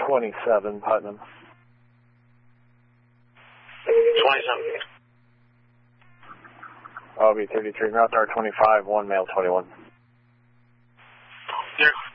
27, Putnam. 27. I'll be 33, route R25, 1 male 21. Yeah.